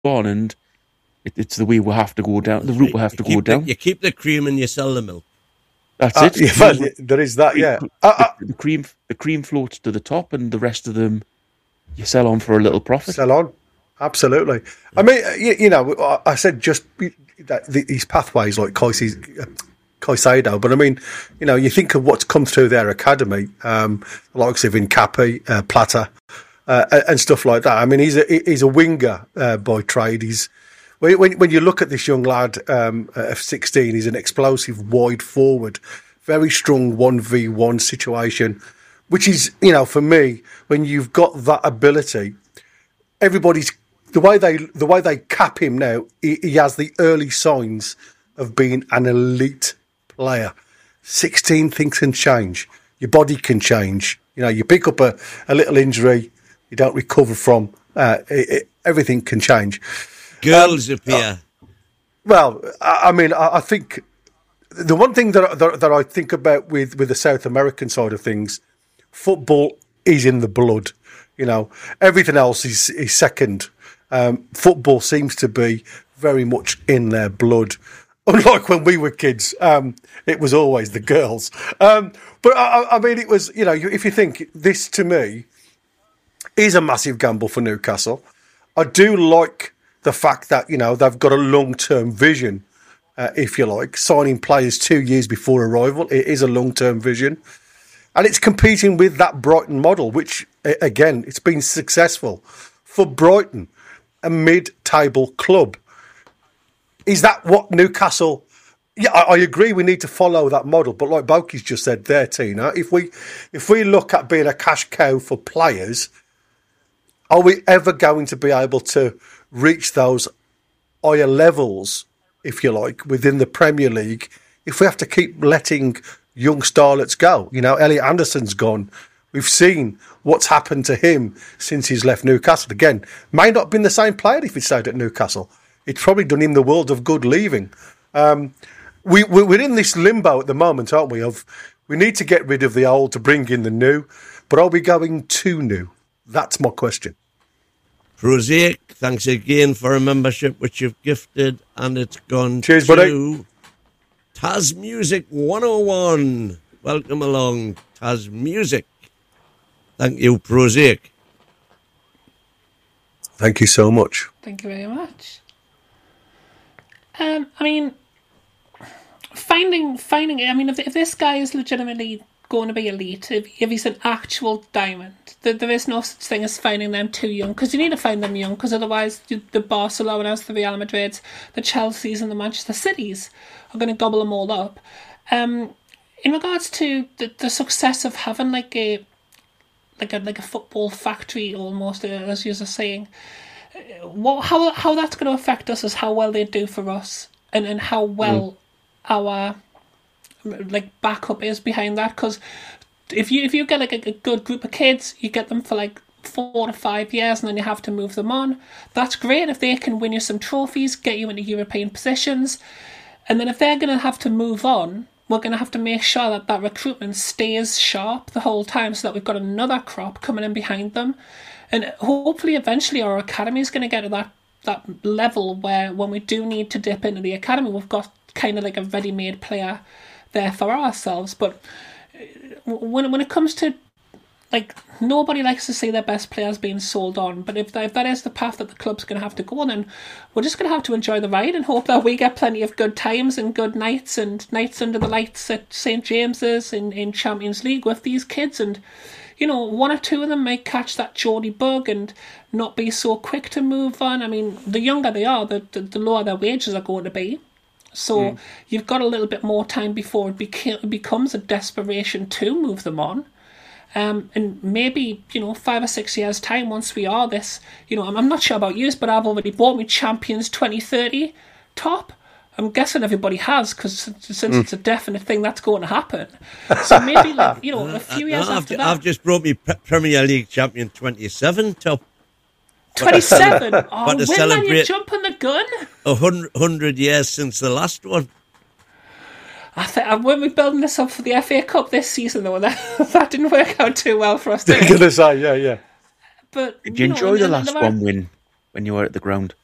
on, and it's the way we have to go down. The route we have to go down. You keep the cream and you sell the milk. That's it. Yeah, well, there is that. Yeah, the cream floats to the top, and the rest of them you sell on for a little profit. Sell on, absolutely. I mean, you know, I said just that these pathways like Caicedo, but I mean, you know, you think of what's come through their academy, the likes of Incapi, Plata, and stuff like that. I mean, he's a winger by trade. When you look at this young lad of 16, he's an explosive wide forward, very strong 1v1 situation, which is, you know, for me, when you've got that ability, everybody's the way they cap him now, he has the early signs of being an elite player. 16, things can change. Your body can change. You know, you pick up a little injury, you don't recover from. Everything can change. Girls appear. Well, I mean, I think the one thing that I think about with the South American side of things, football is in the blood. You know, everything else is second. Football seems to be very much in their blood. Unlike when we were kids, it was always the girls. But I mean, it was, you know, if you think this to me is a massive gamble for Newcastle. I do like the fact that, you know, they've got a long-term vision, if you like, signing players 2 years before arrival. It is a long-term vision. And it's competing with that Brighton model, which, again, it's been successful for Brighton, a mid-table club. Is that what Newcastle... Yeah, I agree we need to follow that model, but like Boki's just said there, Tina, if we look at being a cash cow for players, are we ever going to be able to reach those higher levels, if you like, within the Premier League if we have to keep letting young starlets go? You know, Elliot Anderson's gone. We've seen what's happened to him since he's left Newcastle. Again, may not have been the same player if he stayed at Newcastle. It's probably done him the world of good leaving. We're in this limbo at the moment, aren't we? Of we need to get rid of the old to bring in the new, but are we going too new? That's my question. Prosaic, thanks again for a membership which you've gifted, and it's gone Cheers, to buddy. Taz Music 101. Welcome along, Taz Music. Thank you, Prosaic. Thank you so much. Thank you very much. I mean, finding. I mean, if this guy is legitimately going to be elite, if he's an actual diamond, there is no such thing as finding them too young, because you need to find them young, because otherwise the Barcelonas, the Real Madrids, the Chelseas, and the Manchester Cities are going to gobble them all up. In regards to the success of having like a football factory almost, as you were saying, how that's going to affect us is how well they do for us, and how well our like backup is behind that. Because if you get like a good group of kids, you get them for like 4 to 5 years, and then you have to move them on. That's great if they can win you some trophies, get you into European positions, and then if they're going to have to move on, we're going to have to make sure that recruitment stays sharp the whole time, so that we've got another crop coming in behind them. And hopefully eventually our academy is going to get to that level where when we do need to dip into the academy, we've got kind of like a ready-made player there for ourselves. But when it comes to, like, nobody likes to see their best players being sold on, but if that is the path that the club's going to have to go on, then we're just going to have to enjoy the ride and hope that we get plenty of good times and good nights and nights under the lights at St James's in Champions League with these kids. And, you know, 1 or 2 of them might catch that Geordie bug and not be so quick to move on. I mean, the younger they are, the lower their wages are going to be. So you've got a little bit more time before it becomes a desperation to move them on. And maybe, 5 or 6 years' time, once we are this, I'm not sure about you, but I've already bought me Champions 2030 top. I'm guessing everybody has, because since it's a definite thing that's going to happen. So maybe, a few years after that. I've just brought me Premier League Champion 27 top. 27? But to celebrate, you're jumping the gun? 100 years since the last one. I think when we're building this up for the FA Cup this season, though, that didn't work out too well for us. They're going to say, yeah. But did you enjoy the last one when you were at the ground?